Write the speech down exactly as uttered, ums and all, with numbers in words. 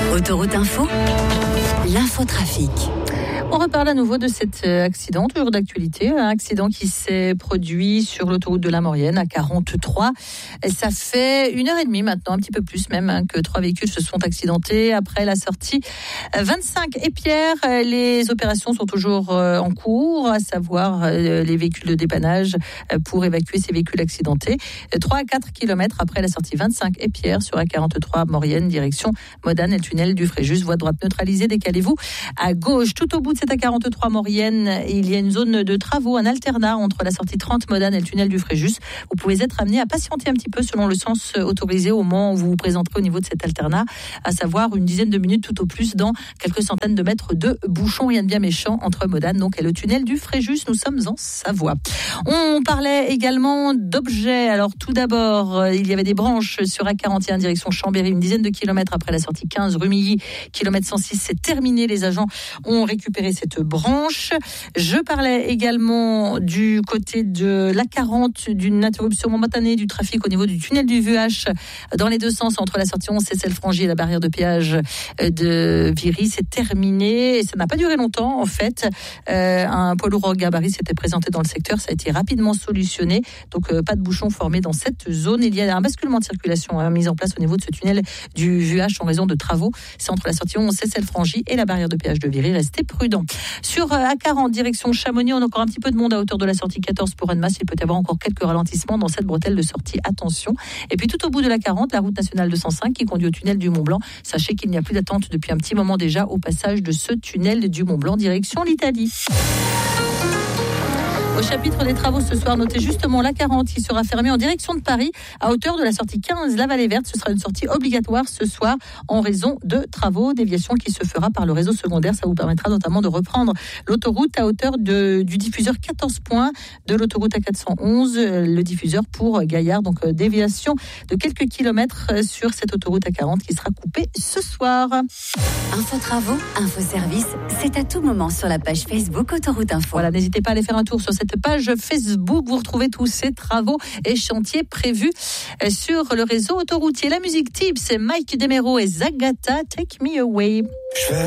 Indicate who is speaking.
Speaker 1: Autoroute Info, l'infotrafic.
Speaker 2: On reparle à nouveau de cet accident, toujours d'actualité, un accident qui s'est produit sur l'autoroute de la Maurienne à quarante-trois. Ça fait une heure et demie maintenant, un petit peu plus même, hein, que trois véhicules se sont accidentés après la sortie vingt-cinq Épierre. Les opérations sont toujours en cours, à savoir les véhicules de dépannage pour évacuer ces véhicules accidentés. trois à quatre kilomètres après la sortie vingt-cinq Épierre sur A quarante-trois Maurienne, direction Modane et le tunnel du Fréjus. Voie droite neutralisée, décalez-vous à gauche. Tout au bout de cette A quarante-trois Maurienne, il y a une zone de travaux, un alternat entre la sortie trente Modane et le tunnel du Fréjus. Vous pouvez être amené à patienter un petit peu selon le sens autorisé au moment où vous vous présenterez au niveau de cet alternat, à savoir une dizaine de minutes tout au plus dans quelques centaines de mètres de bouchons, rien de bien méchant entre Modane donc et le tunnel du Fréjus. Nous sommes en Savoie. On parlait également d'objets. Alors tout d'abord, il y avait des branches sur A quarante et un direction Chambéry, une dizaine de kilomètres après la sortie quinze rue Milly, kilomètre cent six, c'est terminé. Les agents ont récupéré cette branche. Je parlais également du côté de l'A quarante d'une interruption momentanée du trafic au niveau du tunnel du V H dans les deux sens entre la sortie onze Cessel-Frangy et la barrière de péage de Viry. C'est terminé et ça n'a pas duré longtemps en fait. Euh, un poids lourd au gabarit s'était présenté dans le secteur, ça a été rapidement solutionné. Donc euh, pas de bouchons formés dans cette zone. Il y a un basculement de circulation hein, mis en place au niveau de ce tunnel du V H en raison de travaux. C'est entre la sortie onze Cessel-Frangy et la barrière de péage de Viry. Restez prudents. Sur A quarante, direction Chamonix, on a encore un petit peu de monde à hauteur de la sortie quatorze pour Annemasse. Il peut y avoir encore quelques ralentissements dans cette bretelle de sortie. Attention. Et puis tout au bout de la quarante, la route nationale deux cent cinq qui conduit au tunnel du Mont-Blanc. Sachez qu'il n'y a plus d'attente depuis un petit moment déjà au passage de ce tunnel du Mont-Blanc, direction l'Italie. Au chapitre des travaux ce soir, notez justement l'A quarante qui sera fermée en direction de Paris à hauteur de la sortie quinze, la Vallée Verte. Ce sera une sortie obligatoire ce soir en raison de travaux, déviation qui se fera par le réseau secondaire. Ça vous permettra notamment de reprendre l'autoroute à hauteur de, du diffuseur quatorze points de l'autoroute A quatre cent onze, le diffuseur pour Gaillard. Donc déviation de quelques kilomètres sur cette autoroute A quarante qui sera coupée ce soir.
Speaker 1: Info travaux, info service, c'est à tout moment sur la page Facebook Autoroute Info.
Speaker 2: Voilà, n'hésitez pas à aller faire un tour sur cette page Facebook. Vous retrouvez tous ces travaux et chantiers prévus sur le réseau autoroutier. La musique type, c'est Mike Demero et Zagata, Take Me Away.